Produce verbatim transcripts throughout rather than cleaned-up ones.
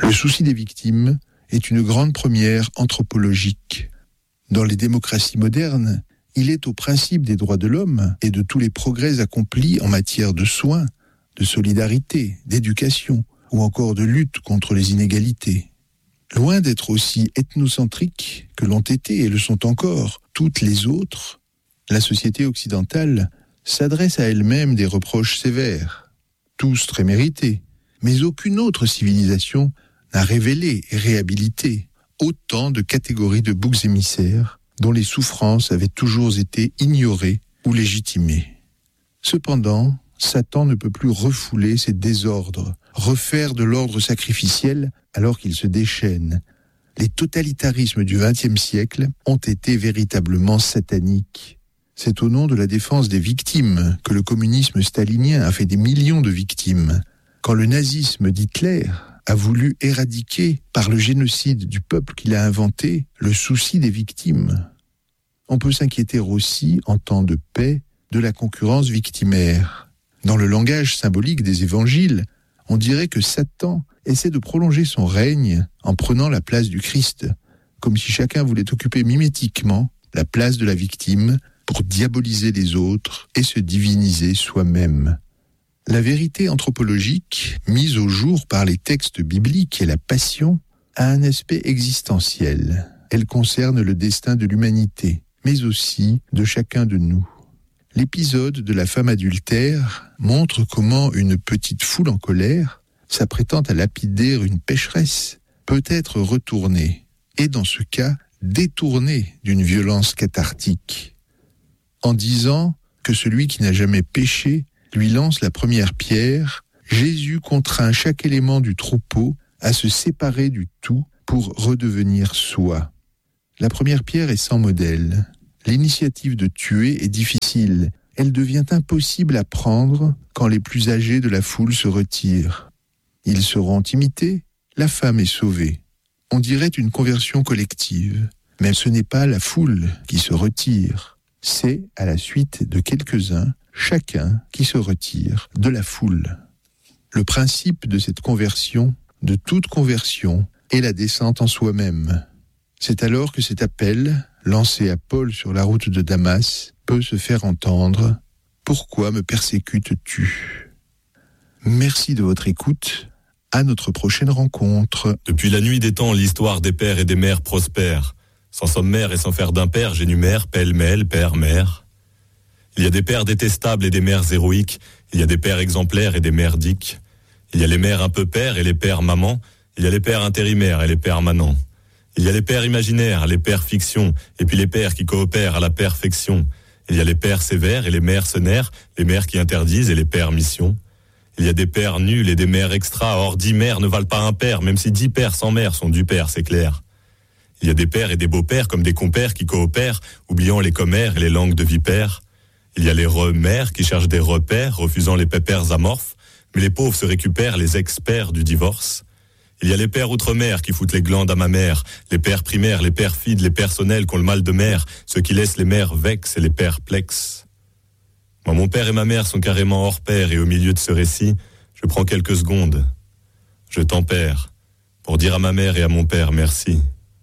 Le souci des victimes est une grande première anthropologique. Dans les démocraties modernes, il est au principe des droits de l'homme et de tous les progrès accomplis en matière de soins, de solidarité, d'éducation ou encore de lutte contre les inégalités. Loin d'être aussi ethnocentriques que l'ont été et le sont encore toutes les autres, la société occidentale s'adresse à elle-même des reproches sévères, tous très mérités, mais aucune autre civilisation n'a révélé et réhabilité autant de catégories de boucs émissaires dont les souffrances avaient toujours été ignorées ou légitimées. Cependant, Satan ne peut plus refouler ces désordres, refaire de l'ordre sacrificiel alors qu'il se déchaîne. Les totalitarismes du vingtième siècle ont été véritablement sataniques. C'est au nom de la défense des victimes que le communisme stalinien a fait des millions de victimes. Quand le nazisme d'Hitler a voulu éradiquer, par le génocide du peuple qu'il a inventé, le souci des victimes. On peut s'inquiéter aussi, en temps de paix, de la concurrence victimaire. Dans le langage symbolique des évangiles, on dirait que Satan essaie de prolonger son règne en prenant la place du Christ, comme si chacun voulait occuper mimétiquement la place de la victime pour diaboliser les autres et se diviniser soi-même. La vérité anthropologique, mise au jour par les textes bibliques et la Passion, a un aspect existentiel. Elle concerne le destin de l'humanité, mais aussi de chacun de nous. L'épisode de la femme adultère montre comment une petite foule en colère, s'apprêtant à lapider une pécheresse, peut être retournée, et dans ce cas, détournée d'une violence cathartique. En disant que celui qui n'a jamais péché lui lance la première pierre, Jésus contraint chaque élément du troupeau à se séparer du tout pour redevenir soi. La première pierre est sans modèle. L'initiative de tuer est difficile. Elle devient impossible à prendre quand les plus âgés de la foule se retirent. Ils seront imités, la femme est sauvée. On dirait une conversion collective. Mais ce n'est pas la foule qui se retire. C'est, à la suite de quelques-uns, chacun qui se retire de la foule. Le principe de cette conversion, de toute conversion, est la descente en soi-même. C'est alors que cet appel, lancé à Paul sur la route de Damas, peut se faire entendre « Pourquoi me persécutes-tu » Merci de votre écoute. À notre prochaine rencontre. Depuis la nuit des temps, l'histoire des pères et des mères prospère. Sans sommaire et sans faire d'impair, j'énumère pêle-mêle, père, mère. Il y a des pères détestables et des mères héroïques. Il y a des pères exemplaires et des mères diques. Il y a les mères un peu pères et les pères mamans. Il y a les pères intérimaires et les pères manants. Il y a les pères imaginaires, les pères fiction, et puis les pères qui coopèrent à la perfection. Il y a les pères sévères et les mercenaires, les mères qui interdisent et les pères mission. Il y a des pères nuls et des mères extra, or dix mères ne valent pas un père, même si dix pères sans mère sont du père, c'est clair. Il y a des pères et des beaux-pères comme des compères qui coopèrent, oubliant les commères et les langues de vipères. Il y a les re-mères qui cherchent des repères, refusant les pépères amorphes, mais les pauvres se récupèrent les experts du divorce. Il y a les pères outre-mer qui foutent les glandes à ma mère, les pères primaires, les pères fides, les personnels qui ont le mal de mer, ceux qui laissent les mères vexes et les perplexes. Moi, mon père et ma mère sont carrément hors pair, et au milieu de ce récit, je prends quelques secondes. Je tempère, pour dire à ma mère et à mon père merci.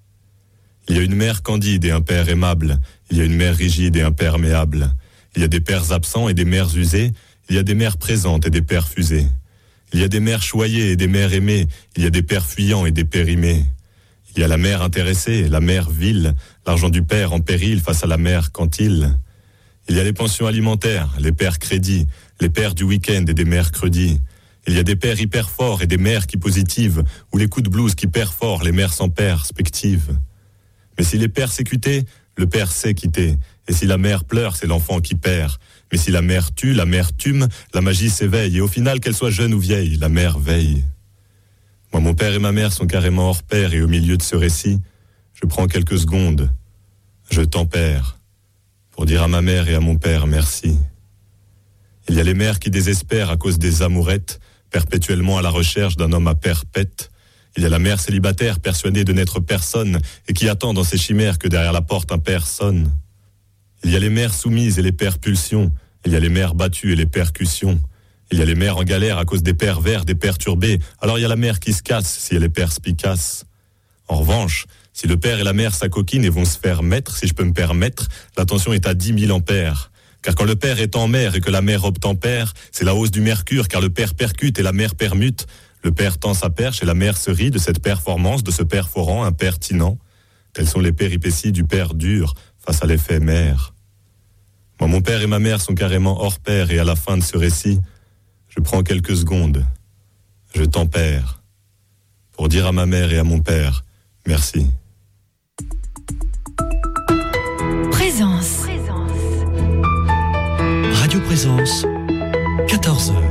Il y a une mère candide et un père aimable, il y a une mère rigide et imperméable. Il y a des pères absents et des mères usées, il y a des mères présentes et des pères fusés. Il y a des mères choyées et des mères aimées, il y a des pères fuyants et des pères aimés. Il y a la mère intéressée, la mère vile, l'argent du père en péril face à la mère quantile. Il y a les pensions alimentaires, les pères crédits, les pères du week-end et des mercredis. Il y a des pères hyper forts et des mères qui positivent, ou les coups de blouse qui perforent, les mères sans perspective. Mais s'il est persécuté, le père sait quitter. Et si la mère pleure, c'est l'enfant qui perd. Mais si la mère tue, la mère tume, la magie s'éveille. Et au final, qu'elle soit jeune ou vieille, la mère veille. Moi, mon père et ma mère sont carrément hors pair. Et au milieu de ce récit, je prends quelques secondes. Je tempère. Pour dire à ma mère et à mon père merci. Il y a les mères qui désespèrent à cause des amourettes, perpétuellement à la recherche d'un homme à perpète. Il y a la mère célibataire persuadée de n'être personne et qui attend dans ses chimères que derrière la porte un père sonne. Il y a les mères soumises et les pères pulsions. Il y a les mères battues et les percussions. Il y a les mères en galère à cause des pervers, des perturbés. Alors il y a la mère qui se casse si elle est perspicace. En revanche, si le père et la mère s'acoquinent et vont se faire mettre, si je peux me permettre, la tension est à dix mille ampères. Car quand le père est en mer et que la mère obtempère, c'est la hausse du mercure, car le père percute et la mère permute. Le père tend sa perche et la mère se rit de cette performance, de ce perforant impertinent. Telles sont les péripéties du père dur face à l'effet mère. Moi, mon père et ma mère sont carrément hors pair, et à la fin de ce récit, je prends quelques secondes, je tempère, pour dire à ma mère et à mon père, merci. Présence. Radio Présence, quatorze heures.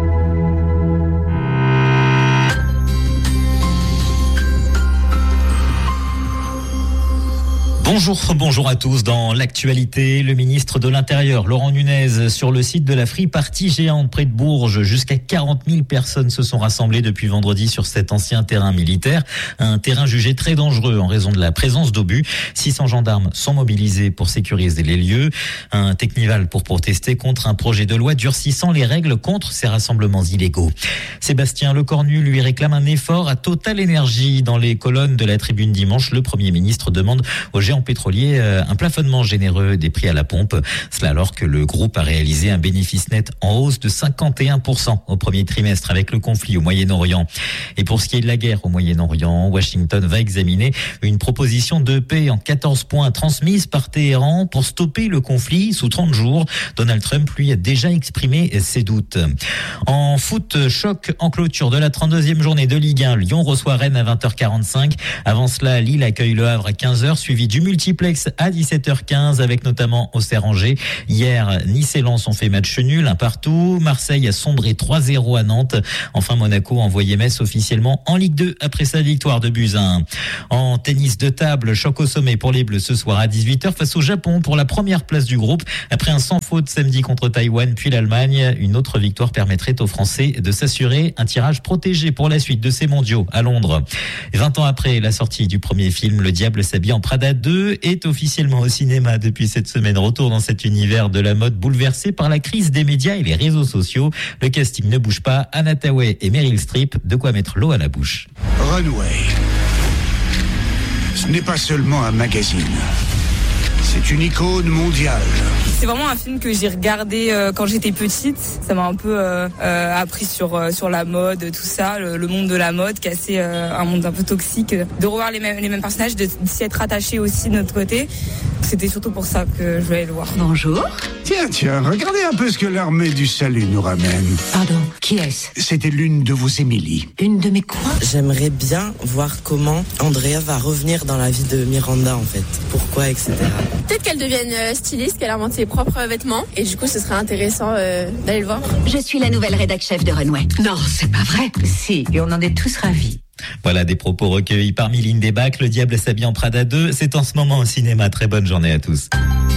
Bonjour, bonjour à tous. Dans l'actualité, le ministre de l'Intérieur, Laurent Nunez, sur le site de la Free Party géante près de Bourges. Jusqu'à quarante mille personnes se sont rassemblées depuis vendredi sur cet ancien terrain militaire. Un terrain jugé très dangereux en raison de la présence d'obus. six cents gendarmes sont mobilisés pour sécuriser les lieux. Un technival pour protester contre un projet de loi durcissant les règles contre ces rassemblements illégaux. Sébastien Lecornu lui réclame un effort à Total Énergie. Dans les colonnes de la tribune dimanche, le Premier ministre demande aux géants pétrolier un plafonnement généreux des prix à la pompe. Cela alors que le groupe a réalisé un bénéfice net en hausse de cinquante et un pour cent au premier trimestre avec le conflit au Moyen-Orient. Et pour ce qui est de la guerre au Moyen-Orient, Washington va examiner une proposition de paix en quatorze points transmise par Téhéran pour stopper le conflit sous trente jours. Donald Trump, lui, a déjà exprimé ses doutes. En foot, choc en clôture de la trente-deuxième journée de Ligue un. Lyon reçoit Rennes à vingt heures quarante-cinq. Avant cela, Lille accueille Le Havre à quinze heures, suivi du multiplex à dix-sept heures quinze avec notamment Auxerre-Angers. Hier, Nice et Lens ont fait match nul, un partout. Marseille a sombré trois zéro à Nantes. Enfin, Monaco a envoyé Metz officiellement en Ligue deux après sa victoire de buts à un. En tennis de table, choc au sommet pour les Bleus ce soir à dix-huit heures face au Japon pour la première place du groupe. Après un sans faute samedi contre Taïwan puis l'Allemagne, une autre victoire permettrait aux Français de s'assurer un tirage protégé pour la suite de ces mondiaux à Londres. vingt ans après la sortie du premier film, Le Diable s'habille en Prada deux est officiellement au cinéma depuis cette semaine. Retour dans cet univers de la mode bouleversé par la crise des médias et les réseaux sociaux. Le casting ne bouge pas. Anna Thaoué et Meryl Streep, de quoi mettre l'eau à la bouche. Runway, ce n'est pas seulement un magazine. C'est une icône mondiale. C'est vraiment un film que j'ai regardé euh, quand j'étais petite. Ça m'a un peu euh, euh, appris sur euh, sur la mode, tout ça, le, le monde de la mode, qui est assez, euh, un monde un peu toxique. De revoir les mêmes les mêmes personnages, de, de s'y être attaché aussi de notre côté. C'était surtout pour ça que je voulais le voir. Bonjour. Tiens, tiens, regardez un peu ce que l'armée du salut nous ramène. Pardon, qui est-ce? C'était l'une de vos Émilie. Une de mes quoi? J'aimerais bien voir comment Andrea va revenir dans la vie de Miranda, en fait. Pourquoi, et cetera. Peut-être qu'elle devienne styliste, qu'elle invente ses propres vêtements. Et du coup, ce serait intéressant euh, d'aller le voir. Je suis la nouvelle rédac chef de Runway. Non, c'est pas vrai. Si, et on en est tous ravis. Voilà des propos recueillis par Mylène Debac. Le Diable s'habille en Prada deux. C'est en ce moment au cinéma. Très bonne journée à tous.